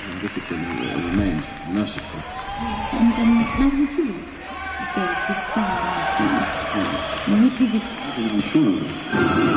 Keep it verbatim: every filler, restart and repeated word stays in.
and difficulty uh, remains merciful. And um, how do you feel, Dave, this summer? It's, uh, What is it? I'm not even sure.